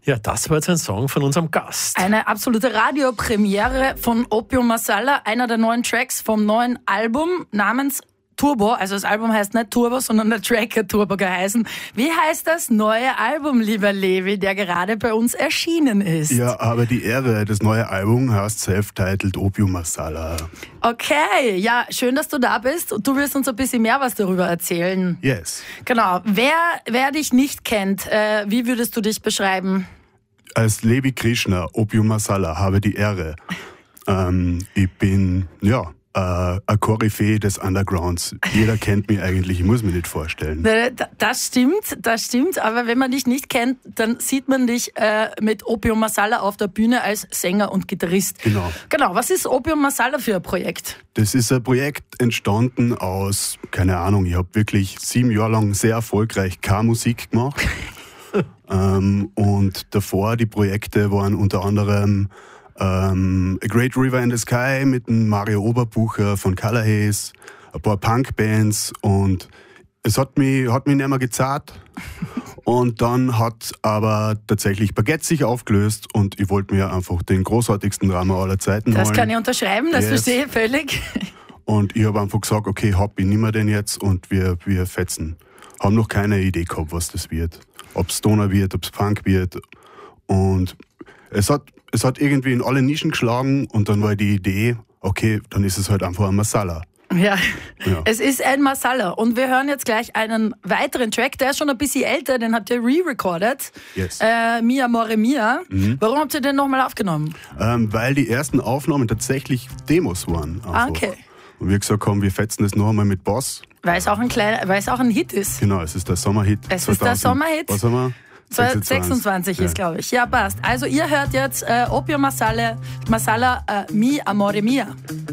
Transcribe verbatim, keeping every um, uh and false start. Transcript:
Ja, das war jetzt ein Song von unserem Gast. Eine absolute Radiopremiere von Opium Masala, einer der neuen Tracks vom neuen Album namens Turbo. Also das Album heißt nicht Turbo, sondern der Track hat Turbo geheißen. Wie heißt das neue Album, lieber Levi, der gerade bei uns erschienen ist? Ja, aber die Ehre, das neue Album heißt self-titled Opium Masala. Okay, ja, schön, dass du da bist. Und du wirst uns ein bisschen mehr was darüber erzählen. Yes. Genau. Wer, wer dich nicht kennt, äh, wie würdest du dich beschreiben? Als Levi Krishna, Opium Masala, habe die Ehre. Ähm, ich bin, ja, äh, eine Koryphäe des Undergrounds. Jeder kennt mich eigentlich, ich muss mich nicht vorstellen. Das stimmt, das stimmt. Aber wenn man dich nicht kennt, dann sieht man dich äh, mit Opium Masala auf der Bühne als Sänger und Gitarrist. Genau. Genau. Was ist Opium Masala für ein Projekt? Das ist ein Projekt entstanden aus, keine Ahnung, ich habe wirklich sieben Jahre lang sehr erfolgreich K-Musik gemacht. ähm, und davor die Projekte waren unter anderem ähm, A Great River in the Sky mit dem Mario Oberbucher von Color Haze, ein paar Punk-Bands, und es hat mich, hat mich nicht mehr gezahlt. Und dann hat aber tatsächlich Baguette sich aufgelöst und ich wollte mir einfach den großartigsten Drummer aller Zeiten Das holen. kann ich unterschreiben, das Yes. verstehe ich völlig. Und ich habe einfach gesagt, okay, hab ich, nimm mir den jetzt und wir, wir fetzen. Haben noch keine Idee gehabt, was das wird. Ob es Stoner wird, ob es Punk wird. Und es hat, es hat irgendwie in alle Nischen geschlagen und dann war die Idee, okay, dann ist es halt einfach ein Masala. Ja. Ja. Es ist ein Masala. Und wir hören jetzt gleich einen weiteren Track, der ist schon ein bisschen älter, den habt ihr re-recorded. Yes. Äh, Mia More Mia. Mhm. Warum habt ihr den nochmal aufgenommen? Ähm, weil die ersten Aufnahmen tatsächlich Demos waren. Einfach. Ah, okay. Und wir gesagt haben, wir fetzen das noch einmal mit Boss. Weil es auch ein kleiner, weil es auch ein Hit ist. Genau, es ist der Sommerhit. Es ist der Sommerhit. Was haben wir? sechsundzwanzig ist, glaube ich. Ja, passt. Also ihr hört jetzt äh, Opium Masala, Masala äh, Mi Amore Mia.